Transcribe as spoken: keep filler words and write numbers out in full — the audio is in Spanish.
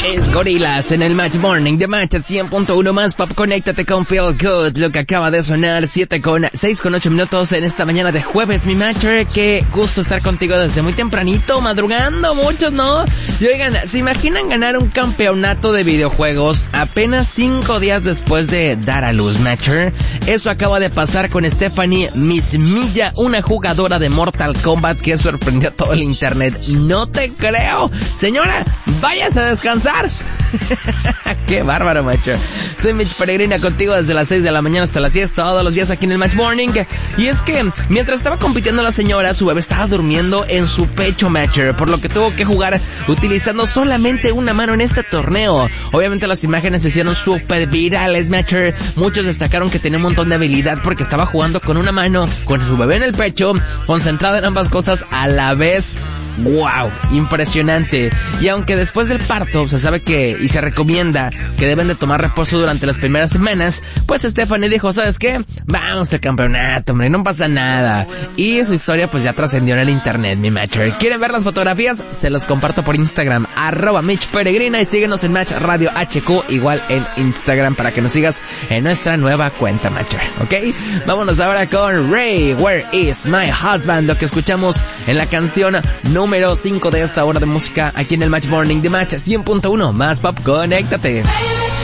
Es Gorillaz en el Match Morning de Match cien punto uno más pop. Conéctate con Feel Good, lo que acaba de sonar. siete con seis con ocho minutos en esta mañana de jueves, mi Matcher. Qué gusto estar contigo desde muy tempranito, madrugando muchos, ¿no? Y oigan, ¿se imaginan ganar un campeonato de videojuegos apenas cinco días después de dar a luz, Matcher? Eso acaba de pasar con Stephanie Mismilla, una jugadora de Mortal Kombat que sorprendió a todo el internet. No te creo. Señora, váyase a descansar. Qué bárbaro, macho. Soy Mitch Peregrina contigo desde las seis de la mañana hasta las diez, todos los días aquí en el Match Morning. Y es que mientras estaba compitiendo la señora, su bebé estaba durmiendo en su pecho, Matcher, por lo que tuvo que jugar utilizando solamente una mano en este torneo. Obviamente las imágenes se hicieron súper virales, Matcher. Muchos destacaron que tenía un montón de habilidad porque estaba jugando con una mano, con su bebé en el pecho, concentrada en ambas cosas a la vez. ¡Wow! Impresionante. Y aunque después del parto se sabe que y se recomienda que deben de tomar reposo durante las primeras semanas, pues Stephanie dijo, ¿sabes qué? Vamos al campeonato, hombre, no pasa nada. Y su historia pues ya trascendió en el internet, mi Matcher. ¿Quieren ver las fotografías? Se los comparto por Instagram, arroba Mitch Peregrina, y síguenos en Match Radio H Q, igual en Instagram, para que nos sigas en nuestra nueva cuenta, Matcher, ¿ok? Vámonos ahora con Ray, Where Is My Husband, lo que escuchamos en la canción no número cinco de esta hora de música aquí en el Match Morning de Match cien punto uno más pop. Conéctate.